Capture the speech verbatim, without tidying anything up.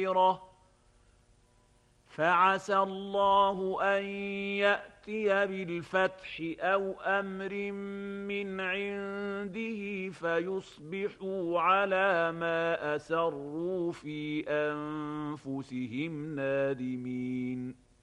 الآخرة فعسى الله أن يأتي بالفتح أو أمر من عنده فيصبحوا على ما أسروا في أنفسهم نادمين.